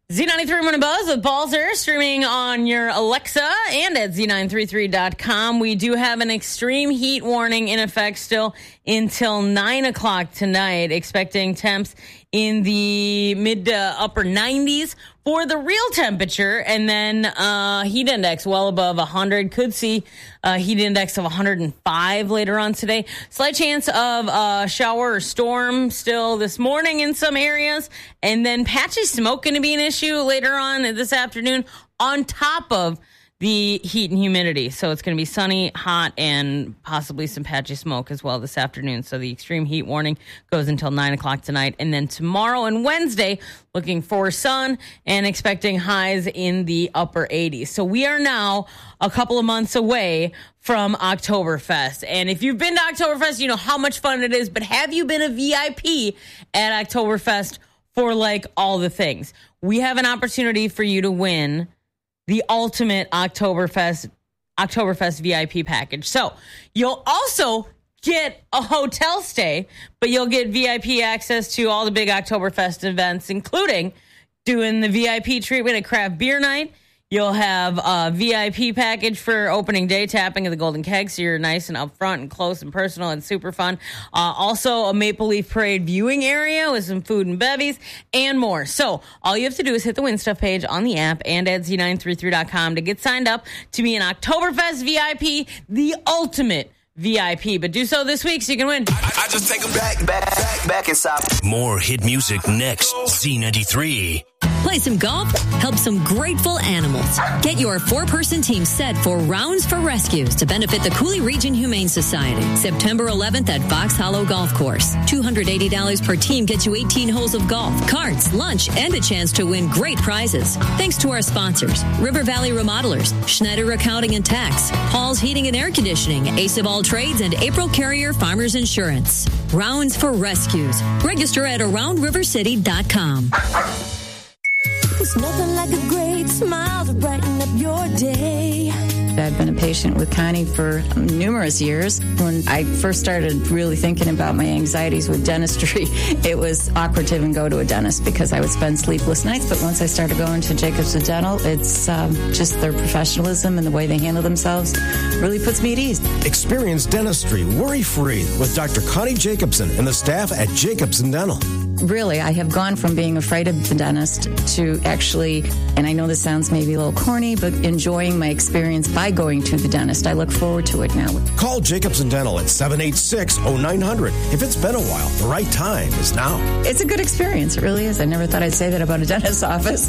Z93 Morning Buzz with Balzer, streaming on your Alexa and at Z933.com. We do have an extreme heat warning in effect still until 9 o'clock tonight, expecting temps in the mid to upper 90s for the real temperature, and then heat index well above 100. Could see a heat index of 105 later on today. Slight chance of shower or storm still this morning in some areas, and then patchy smoke going to be an issue later on this afternoon on top of the heat and humidity. So it's going to be sunny, hot, and possibly some patchy smoke as well this afternoon. So the extreme heat warning goes until 9 o'clock tonight. And then tomorrow and Wednesday, looking for sun and expecting highs in the upper 80s. So we are now a couple of months away from Oktoberfest. And if you've been to Oktoberfest, you know how much fun it is. But have you been a VIP at Oktoberfest for like all the things? We have an opportunity for you to win the ultimate Oktoberfest VIP package. So you'll also get a hotel stay, but you'll get VIP access to all the big Oktoberfest events, including doing the VIP treatment at Craft Beer Night. You'll have a VIP package for opening day tapping of the Golden Keg, so you're nice and up front and close and personal and super fun. Also, a Maple Leaf Parade viewing area with some food and bevies and more. So all you have to do is hit the Win Stuff page on the app and at Z933.com to get signed up to be an Oktoberfest VIP, the ultimate VIP. But do so this week so you can win. I just take them back and stop. More hit music next. Z93. Play some golf, help some grateful animals. Get your 4-person team set for Rounds for Rescues to benefit the Cooley Region Humane Society. September 11th at Fox Hollow Golf Course. $280 per team gets you 18 holes of golf, carts, lunch, and a chance to win great prizes. Thanks to our sponsors, River Valley Remodelers, Schneider Accounting and Tax, Paul's Heating and Air Conditioning, Ace of All Trades, and April Carrier Farmers Insurance. Rounds for Rescues. Register at AroundRiverCity.com. It's nothing like a great smile to brighten up your day. I've been a patient with Connie for numerous years. When I first started really thinking about my anxieties with dentistry, it was awkward to even go to a dentist because I would spend sleepless nights. But once I started going to Jacobson Dental, it's just their professionalism and the way they handle themselves really puts me at ease. Experience dentistry worry-free with Dr. Connie Jacobson and the staff at Jacobson Dental. Really, I have gone from being afraid of the dentist to actually, and I know this sounds maybe a little corny, but enjoying my experience by going to the dentist. I look forward to it now. Call Jacobson Dental at 786-0900. If it's been a while, the right time is now. It's a good experience. It really is. I never thought I'd say that about a dentist's office.